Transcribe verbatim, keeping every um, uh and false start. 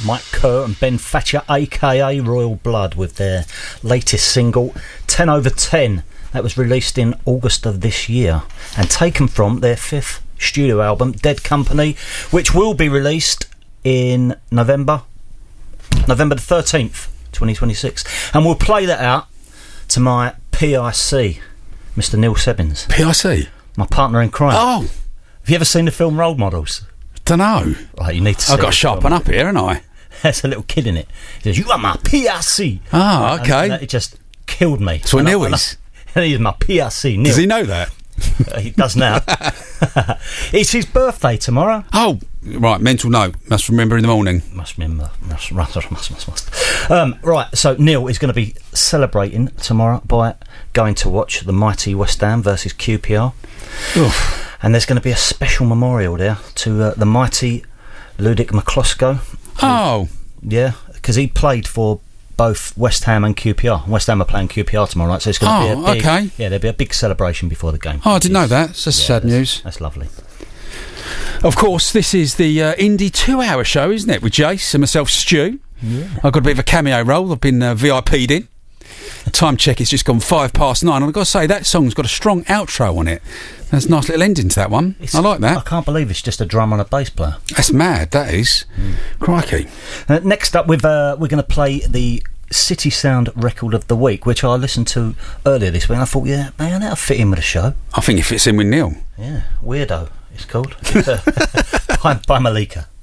Mike Kerr and Ben Thatcher, aka Royal Blood, with their latest single ten over ten. That was released in August of this year and taken from their fifth studio album, Dead Company, which will be released in November November the thirteenth, twenty twenty-six. And we'll play that out to my P I C, Mister Neil Sebbins. P I C? My partner in crime. Oh! Have you ever seen the film Role Models? Dunno. Right, you need to see I've got to sharpen up here, haven't I? There's a little kid in it. He says, "You are my P I C." Ah, okay. And, and it just killed me. That's what and Neil I, is. And he's my P I C, Neil. Does he know that? Uh, he does now. It's his birthday tomorrow. Oh, right, mental note. Must remember in the morning. Must remember. Must, must, must, must, must. Um, right, so Neil is going to be celebrating tomorrow by going to watch the mighty West Ham versus Q P R. Oof. And there's going to be a special memorial there to uh, the mighty Ludic McCloskey. Oh. Yeah, because he played for both West Ham and Q P R. West Ham are playing Q P R tomorrow night, so it's going to oh, be a big, okay. yeah, there'll be a big celebration before the game. Oh, I didn't know that. That's yeah, sad that's, news. That's lovely. Of course, this is the uh, Indie two-hour show, isn't it, with Jace and myself, Stu. Yeah. I've got a bit of a cameo role. I've been uh, V I P'd in. Time check, it's just gone five past nine, and I've got to say, that song's got a strong outro on it. There's a nice little ending to that one. It's, I like that. I can't believe it's just a drum and a bass player. That's mad, that is. Mm. Crikey. Uh, next up, we've, uh, we're going to play the City Sound Record of the Week, which I listened to earlier this week, and I thought, yeah, man, that'll fit in with the show. I think it fits in with Neil. Yeah, Weirdo, it's called. It's, uh, by, by Malika.